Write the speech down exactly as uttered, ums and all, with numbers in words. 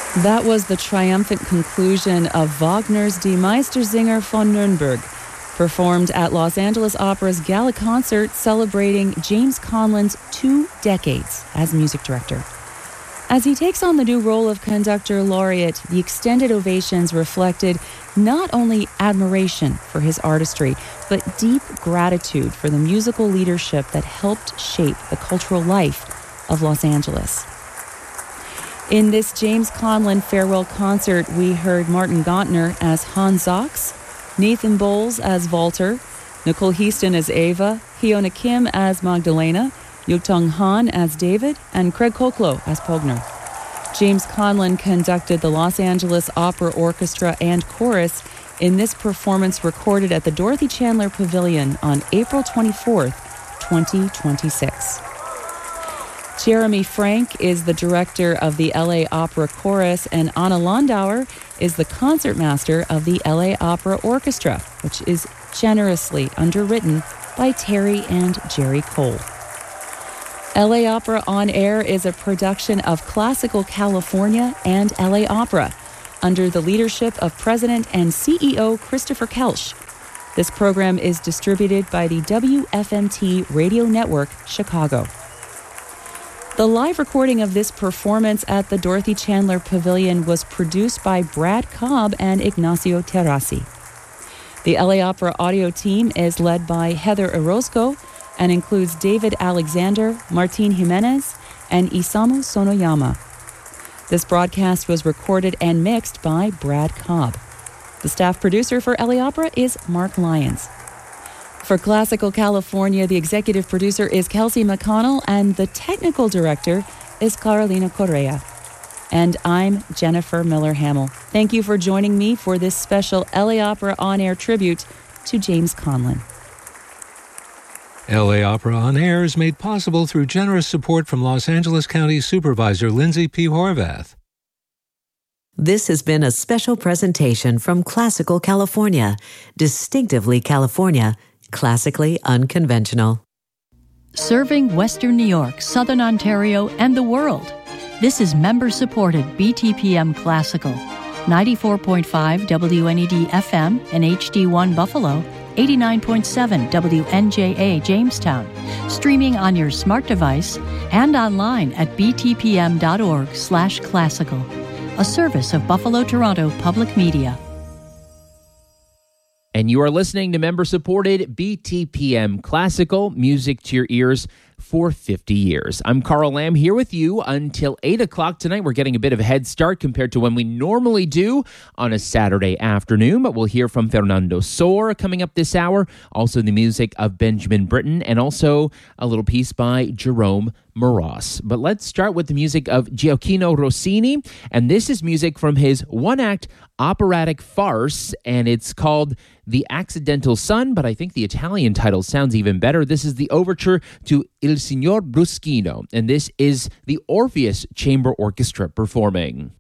That was the triumphant conclusion of Wagner's Die Meistersinger von Nürnberg, performed at Los Angeles Opera's Gala Concert celebrating James Conlon's two decades as music director. As he takes on the new role of conductor laureate, the extended ovations reflected not only admiration for his artistry, but deep gratitude for the musical leadership that helped shape the cultural life of Los Angeles. In this James Conlon farewell concert, we heard Martin Gauntner as Hans Sachs, Nathan Bowles as Walter, Nicole Heaston as Ava, Fiona Kim as Magdalena, Yutong Han as David, and Craig Koklo as Pogner. James Conlon conducted the Los Angeles Opera Orchestra and Chorus in this performance recorded at the Dorothy Chandler Pavilion on April twenty-fourth, twenty twenty-six. Jeremy Frank is the director of the L A Opera Chorus, and Anna Landauer is the concertmaster of the L A Opera Orchestra, which is generously underwritten by Terry and Jerry Cole. L A Opera On Air is a production of Classical California and L A Opera, under the leadership of President and C E O Christopher Kelsch. This program is distributed by the W F M T Radio Network, Chicago. The live recording of this performance at the Dorothy Chandler Pavilion was produced by Brad Cobb and Ignacio Terrasi. The L A Opera audio team is led by Heather Orozco and includes David Alexander, Martin Jimenez, and Isamu Sonoyama. This broadcast was recorded and mixed by Brad Cobb. The staff producer for L A Opera is Mark Lyons. For Classical California, the executive producer is Kelsey McConnell, and the technical director is Carolina Correa. And I'm Jennifer Miller-Hamill. Thank you for joining me for this special L A Opera On Air tribute to James Conlon. L A Opera On Air is made possible through generous support from Los Angeles County Supervisor Lindsay P. Horvath. This has been a special presentation from Classical California, distinctively California, classically unconventional. Serving Western New York, Southern Ontario, and the world. This is member-supported B T P M Classical, ninety-four point five W N E D F M and H D one Buffalo, eighty-nine point seven W N J A Jamestown, streaming on your smart device and online at b t p m dot org slash classical, a service of Buffalo Toronto Public Media. And you are listening to member-supported B T P M Classical, music to your ears for fifty years. I'm Carl Lamb here with you until eight o'clock tonight. We're getting a bit of a head start compared to when we normally do on a Saturday afternoon, but we'll hear from Fernando Sor coming up this hour, also the music of Benjamin Britten, and also a little piece by Jerome Moross. But let's start with the music of Gioacchino Rossini, and this is music from his one-act operatic farce, and it's called The Accidental Son, but I think the Italian title sounds even better. This is the overture to Il Signor Bruschino, and this is the Orpheus Chamber Orchestra performing.